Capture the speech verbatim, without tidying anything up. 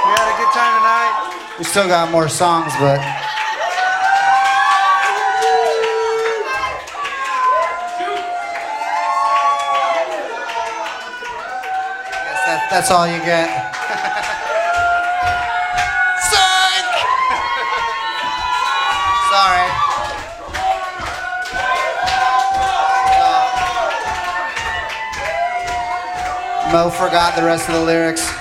We had a good time tonight. We still got more songs, but guess that, that's all you get. Psych! Sorry. Mo forgot the rest of the lyrics.